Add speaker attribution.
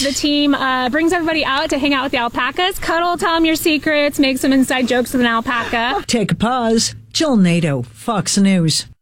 Speaker 1: the team brings everybody out to hang out with the alpacas, cuddle, tell them your secrets, make some inside jokes with an alpaca.
Speaker 2: Take a pause. Jill Nato, Fox News.